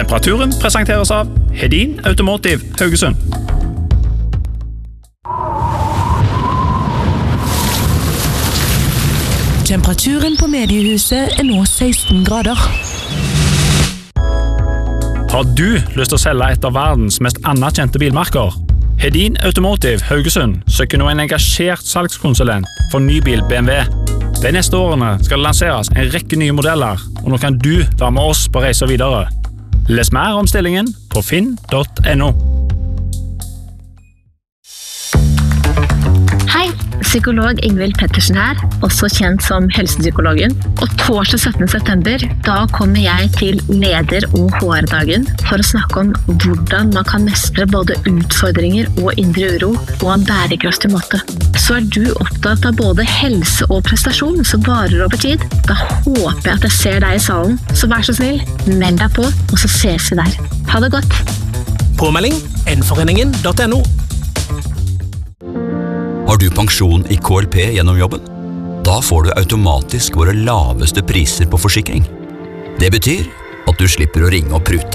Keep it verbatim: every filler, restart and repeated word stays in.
Temperaturen presenteres av Hedin Automotive Haugesund. Temperaturen på mediehuset er nå seksten grader. Har du lyst til å selge et av verdens mest anerkjente bilmerker? Hedin Automotive Haugesund søker nå en engasjert salgskonsulent for nybil B M W. De neste årene skal det lanseres en rekke nye modeller, og nå kan du være med oss på reise videre. Les mer om stillingen på finn punktum no. Hei, psykolog Ingvild Pettersen her, også kjent som helsepsykologen. Og torsdag syttende september, da kommer jeg til leder- og H R-dagen for å snakke om hvordan man kan mestre både utfordringer og indre uro på en bærekraftig måte. Så er du opptatt av både helse og prestasjon som varer over tid, da håper jeg at jeg ser deg i salen. Så vær så snill, meld deg på, og så ses vi der. Ha det godt! Påmelding n foreningen punktum no. Har du pensjon i K L P gjennom jobben? Da får du automatisk våre laveste priser på forsikring. Det betyr at du slipper å ringe og prute.